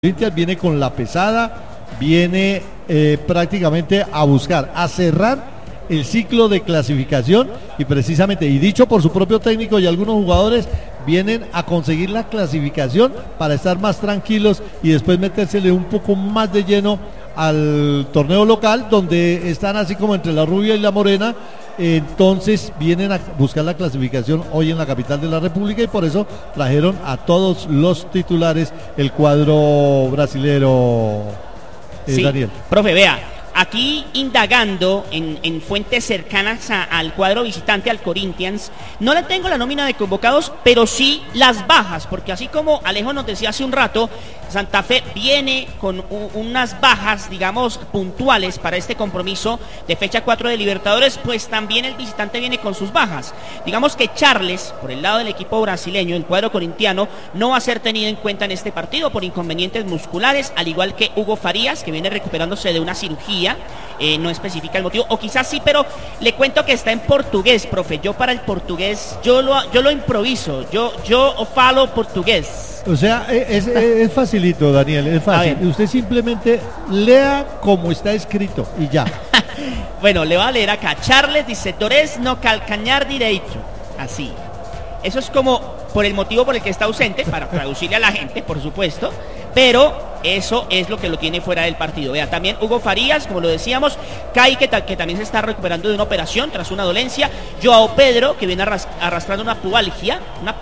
Corinthians viene con la pesada, viene prácticamente a buscar, a cerrar el ciclo de clasificación y precisamente, y dicho por su propio técnico y algunos jugadores, vienen a conseguir la clasificación para estar más tranquilos y después metérsele un poco más de lleno al torneo local, donde están así como entre la rubia y la morena. Entonces vienen a buscar la clasificación hoy en la capital de la República y por eso trajeron a todos los titulares el cuadro brasilero, sí, Daniel. Profe, vea, aquí indagando en fuentes cercanas al cuadro visitante, al Corinthians, no le tengo la nómina de convocados, pero sí las bajas, porque así como Alejo nos decía hace un rato, Santa Fe viene con unas bajas, digamos, puntuales para este compromiso de fecha 4 de Libertadores, pues también el visitante viene con sus bajas. Digamos que Charles, por el lado del equipo brasileño, el cuadro corintiano, no va a ser tenido en cuenta en este partido por inconvenientes musculares, al igual que Hugo Farías, que viene recuperándose de una cirugía, no especifica el motivo, o quizás sí, pero le cuento que está en portugués, profe. Yo para el portugués, yo lo improviso, yo falo portugués. O sea, es facilito, Daniel, es fácil. Usted simplemente lea como está escrito y ya. Bueno, le voy a leer acá. Charles dice, Torres no calcañar derecho. Así. Eso es como por el motivo por el que está ausente, para traducirle a la gente, por supuesto, pero eso es lo que lo tiene fuera del partido. Vea, también Hugo Farías, como lo decíamos, Kai, que también se está recuperando de una operación tras una dolencia, Joao Pedro, que viene arrastrando una pubalgia,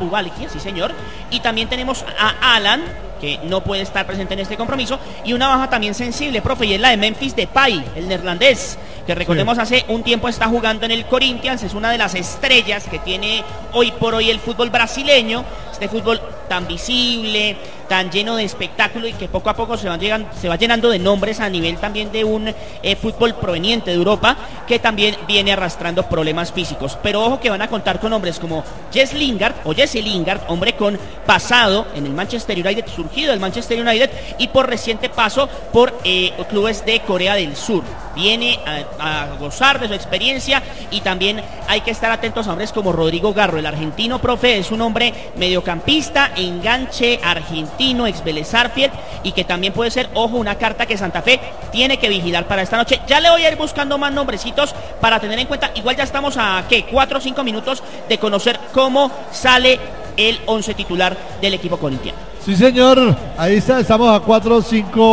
sí señor, y también tenemos a Alan, que no puede estar presente en este compromiso, y una baja también sensible, profe, y es la de Memphis Depay, el neerlandés, que recordemos hace un tiempo está jugando en el Corinthians, es una de las estrellas que tiene hoy por hoy el fútbol brasileño, este fútbol tan visible, tan lleno de espectáculo y que poco a poco se va llenando de nombres a nivel también de un fútbol proveniente de Europa, que también viene arrastrando problemas físicos. Pero ojo que van a contar con hombres como Jesse Lingard, hombre con pasado en el Manchester United, surgido del Manchester United y por reciente paso por clubes de Corea del Sur. Viene a gozar de su experiencia y también hay que estar atentos a hombres como Rodrigo Garro, el argentino, profe, es un hombre mediocampista, enganche argentino, ex Vélez Sarsfield, y que también puede ser, ojo, una carta que Santa Fe tiene que vigilar para esta noche. Ya le voy a ir buscando más nombrecitos para tener en cuenta, igual ya estamos a, 4 o 5 minutos de conocer cómo sale el 11 titular del equipo corintiano. Sí, señor, ahí está, estamos a 4 o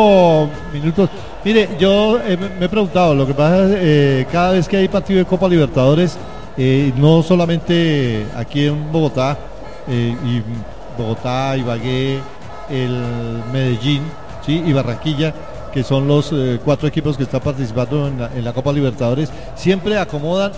5 minutos. Mire, yo me he preguntado, lo que pasa es cada vez que hay partido de Copa Libertadores, no solamente aquí en Bogotá, y Bogotá, Ibagué, el Medellín, ¿sí? Y Barranquilla, que son los 4 equipos que están participando en la Copa Libertadores, siempre acomodan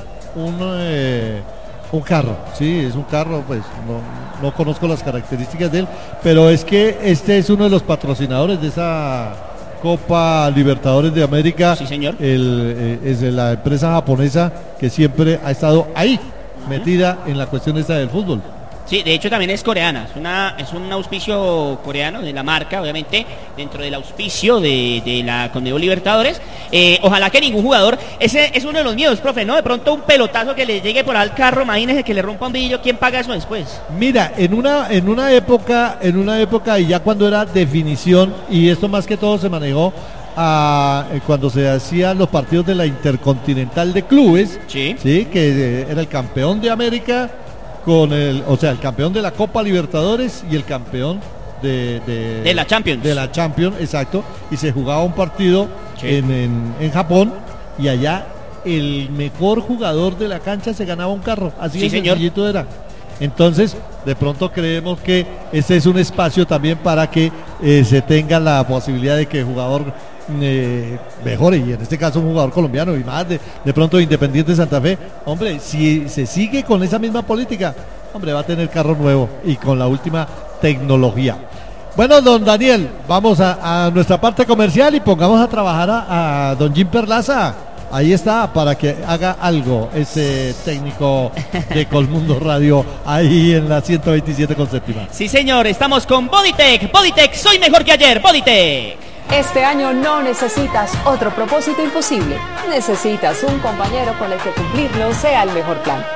un carro, sí, es un carro, pues no conozco las características de él, pero es que este es uno de los patrocinadores de esa Copa Libertadores de América. Sí, señor. Es de la empresa japonesa que siempre ha estado ahí, metida en la cuestión esta del fútbol. Sí, de hecho también es coreana, es un auspicio coreano de la marca, obviamente, dentro del auspicio de la Conmebol Libertadores. Ojalá que ningún jugador, ese es uno de los miedos, profe, ¿no? De pronto un pelotazo que le llegue por al carro, imagínese que le rompa un vidrio, ¿quién paga eso después? Mira, en una época, y ya cuando era definición, y esto más que todo se manejó cuando se hacían los partidos de la Intercontinental de Clubes, sí, que era el campeón de América, el campeón de la Copa Libertadores y el campeón de la Champions. De la Champions, exacto. Y se jugaba un partido en Japón y allá el mejor jugador de la cancha se ganaba un carro. Así de sencillito era. Entonces, de pronto creemos que este es un espacio también para que se tenga la posibilidad de que el jugador mejore, y en este caso un jugador colombiano y más de pronto Independiente Santa Fe, hombre, si se sigue con esa misma política, hombre, va a tener carro nuevo y con la última tecnología. Bueno, don Daniel, vamos a nuestra parte comercial y pongamos a trabajar a don Jim Perlaza. Ahí está, para que haga algo ese técnico de Colmundo Radio ahí en la 127 con séptima. Sí, señor, estamos con Bodytech, soy mejor que ayer, Bodytech. Este año no necesitas otro propósito imposible. Necesitas un compañero con el que cumplirlo sea el mejor plan.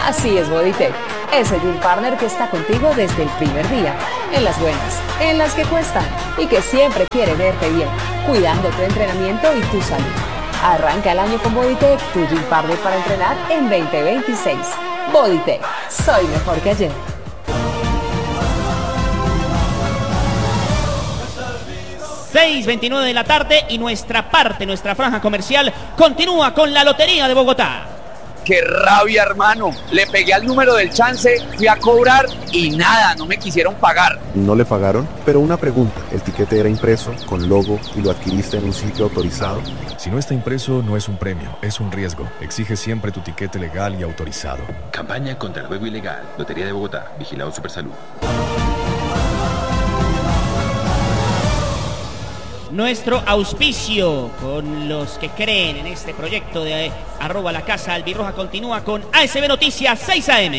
Así es Bodytech, ese gym partner que está contigo desde el primer día, en las buenas, en las que cuestan y que siempre quiere verte bien, cuidando tu entrenamiento y tu salud. Arranca el año con Bodytech, tu gym partner para entrenar en 2026. Bodytech, soy mejor que ayer. 6:29 de la tarde y nuestra franja comercial continúa con la Lotería de Bogotá. ¡Qué rabia, hermano! Le pegué al número del chance, fui a cobrar y nada, no me quisieron pagar. ¿No le pagaron? Pero una pregunta, ¿el tiquete era impreso, con logo y lo adquiriste en un sitio autorizado? Si no está impreso, no es un premio, es un riesgo. Exige siempre tu tiquete legal y autorizado. Campaña contra el juego ilegal. Lotería de Bogotá. Vigilado Supersalud. Nuestro auspicio con los que creen en este proyecto de @la Casa Albirroja continúa con ASB Noticias 6 AM.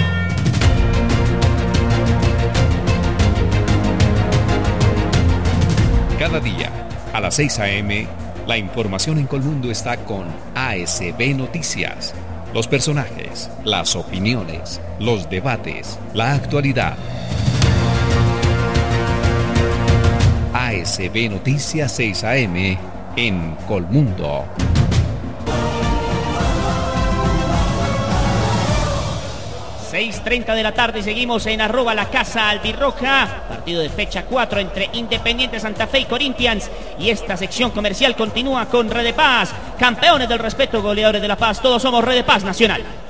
Cada día, a las 6 AM, la información en Colmundo está con ASB Noticias. Los personajes, las opiniones, los debates, la actualidad. ASB Noticias 6 AM en Colmundo. ...6:30 de la tarde y seguimos en @la Casa Albirroja... partido de fecha 4 entre Independiente Santa Fe y Corinthians... y esta sección comercial continúa con Red de Paz... campeones del respeto, goleadores de la paz... todos somos Red de Paz Nacional.